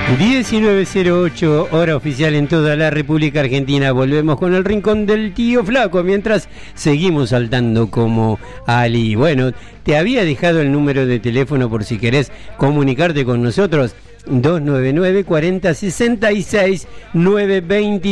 19:08, hora oficial en toda la República Argentina. Volvemos con el rincón del tío Flaco, mientras seguimos saltando como Ali. Bueno, te había dejado el número de teléfono por si querés comunicarte con nosotros. 299 40 66 920.